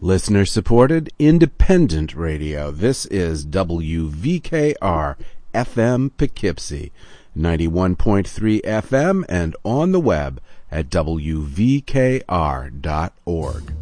Listener-supported, independent radio. This is WVKR FM Poughkeepsie, 91.3 FM, and on the web at WVKR.org.